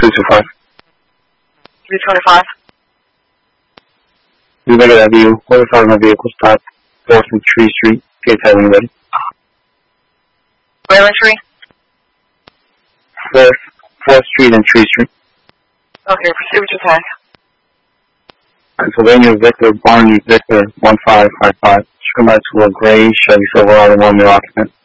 325. 325. You make it at you. What is on the vehicle stop? 4th and Tree Street. Gates having ready. Wayland Tree? 4th Street and Tree Street. Okay, proceed with your tag. Pennsylvania Victor Barney Victor 1555. Should come out to a gray Chevy Silverado 1 male occupant.